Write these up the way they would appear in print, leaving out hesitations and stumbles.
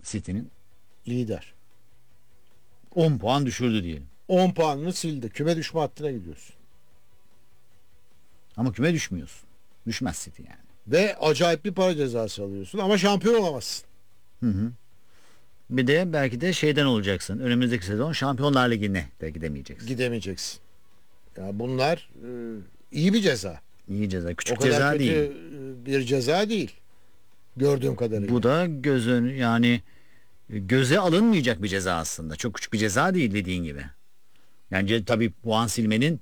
City'nin? Lider. 10 puan düşürdü diyelim. 10 puanını sildi. Küme düşme hattına gidiyorsun. Ama küme düşmüyorsun. Düşmez City yani. Ve acayip bir para cezası alıyorsun ama şampiyon olamazsın. Hı hı. Bir de belki de şeyden olacaksın. Önümüzdeki sezon Şampiyonlar Ligi'ne de gidemeyeceksin. Gidemeyeceksin. Ya bunlar iyi bir ceza. İyi ceza. O Küçük kadar ceza kötü değil. bir ceza değil. Gördüğüm kadarıyla. Bu da yani göze alınmayacak bir ceza aslında. Çok küçük bir ceza değil dediğin gibi. Yani tabii puan silmenin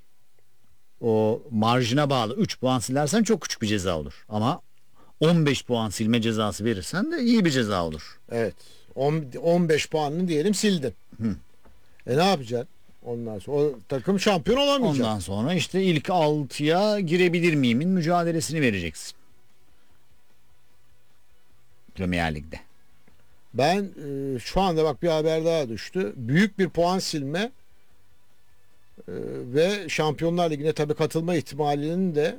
o marjına bağlı. 3 puan silersen çok küçük bir ceza olur. Ama 15 puan silme cezası verirsen de iyi bir ceza olur. Evet. 15 puanını diyelim sildin. Hı. Ne yapacaksın? Ondan sonra o takım şampiyon olamayacak. Ondan sonra işte ilk 6'ya girebilir miyimin mücadelesini vereceksin. Premier Lig'de. Ben şu anda bak bir haber daha düştü. Büyük bir puan silme ve Şampiyonlar Ligi'ne tabii katılma ihtimalinin de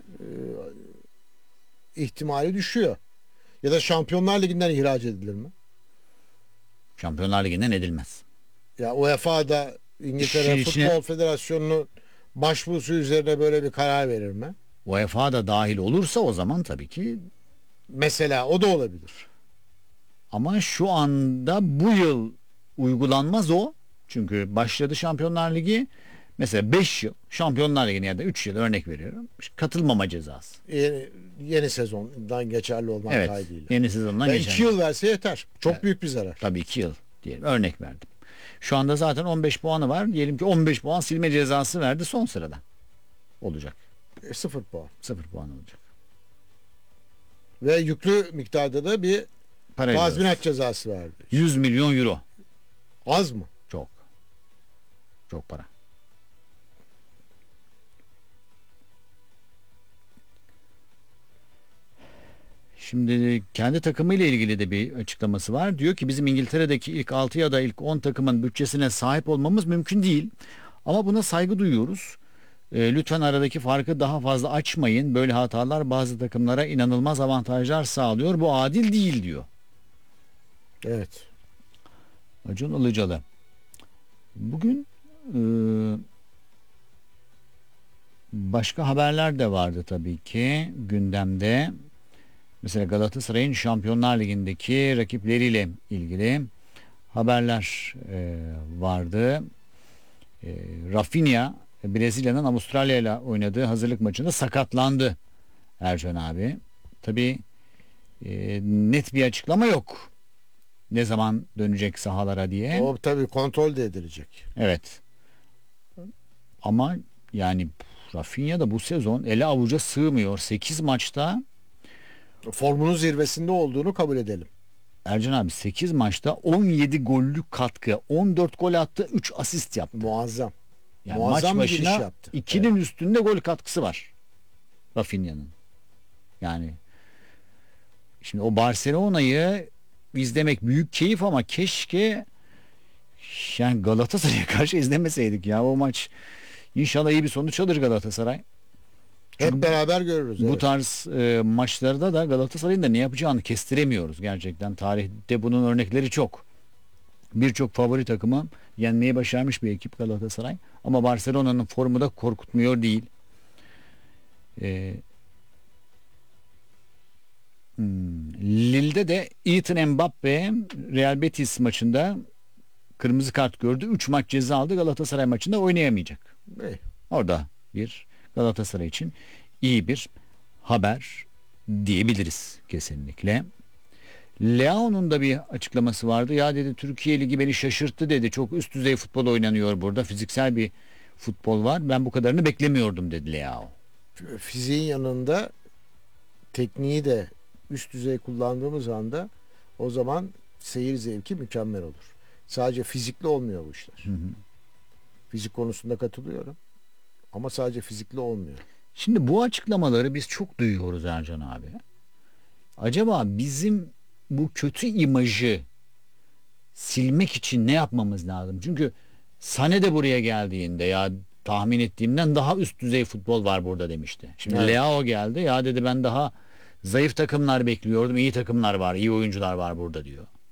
ihtimali düşüyor. Ya da Şampiyonlar Ligi'nden ihraç edilir mi? Şampiyonlar Ligi'nden edilmez. Ya UEFA'da İngiltere İşin içine- Futbol Federasyonu'nun başvurusu üzerine böyle bir karar verir mi? UEFA da dahil olursa o zaman tabii ki, Mesela o da olabilir. ama şu anda bu yıl uygulanmaz o. Çünkü başladı Şampiyonlar Ligi. Mesela 5 yıl Şampiyonlar Ligi'ne ya da 3 yıl örnek veriyorum. Katılmama cezası. Yeni sezondan geçerli olmak Evet. kaydıyla. Yeni sezondan Ya geçen. 2 yıl verse yeter. Çok Evet. büyük bir zarar. Tabii 2 yıl diyelim. Örnek verdim. Şu anda zaten 15 puanı var. Diyelim ki 15 puan silme cezası verdi, son sırada olacak. 0 puan. 0 puan olacak. Ve yüklü miktarda da bir Para tazminat cezası. cezası verdi. 100 milyon euro. Az mı? Çok. Çok para. Şimdi kendi takımıyla ilgili de bir açıklaması var. Diyor ki bizim İngiltere'deki ilk 6 ya da ilk 10 takımın bütçesine sahip olmamız mümkün değil. Ama buna saygı duyuyoruz. Lütfen aradaki farkı daha fazla açmayın. Böyle hatalar bazı takımlara inanılmaz avantajlar sağlıyor. Bu adil değil diyor. Evet. Acun Ilıcalı. Bugün başka haberler de vardı tabii ki gündemde. Mesela Galatasaray'ın Şampiyonlar Ligi'ndeki rakipleriyle ilgili haberler vardı. Rafinha Brezilya'nın Avustralya ile oynadığı hazırlık maçında sakatlandı Ercan abi. Tabii net bir açıklama yok. Ne zaman dönecek sahalara diye. O tabii kontrol de edilecek. Evet. Ama yani Rafinha da bu sezon ele avuca sığmıyor. 8 maçta, Formunun zirvesinde olduğunu kabul edelim. Ercan abi 8 maçta 17 gollük katkı, 14 gol attı, 3 asist yaptı. Muazzam. Yani Muazzam maç bir giriş başına yaptı. 2'nin üstünde gol katkısı var Rafinha'nın. Yani şimdi o Barcelona'yı izlemek büyük keyif ama keşke yani Galatasaray'a karşı izlemeseydik ya o maç. İnşallah iyi bir sonuç alır Galatasaray. Hep beraber görürüz. Bu Evet. tarz maçlarda da Galatasaray'ın da ne yapacağını kestiremiyoruz gerçekten. Tarihte bunun örnekleri çok. Birçok favori takımı yenmeyi başarmış bir ekip Galatasaray. Ama Barcelona'nın formu da korkutmuyor değil. Lille'de de Ethan Mbappe Real Betis maçında kırmızı kart gördü. 3 maç ceza aldı. Galatasaray maçında oynayamayacak. İyi. Orada bir Galatasaray için iyi bir haber diyebiliriz kesinlikle. Leao'nun da bir açıklaması vardı. Ya dedi Türkiye Ligi beni şaşırttı dedi. Çok üst düzey futbol oynanıyor burada. Fiziksel bir futbol var. Ben bu kadarını beklemiyordum dedi Leao. Fiziğin yanında tekniği de üst düzey kullandığımız anda o zaman seyir zevki mükemmel olur. Sadece fizikli olmuyor bu işler. Hı hı. Fizik konusunda katılıyorum. Ama sadece fizikli olmuyor. Şimdi bu açıklamaları biz çok duyuyoruz Ercan abi. Acaba bizim bu kötü imajı silmek için ne yapmamız lazım? Çünkü Sané de buraya geldiğinde ya tahmin ettiğimden daha üst düzey futbol var burada demişti. Şimdi Evet. Leao geldi ya dedi ben daha zayıf takımlar bekliyordum. İyi takımlar var, iyi oyuncular var burada diyor.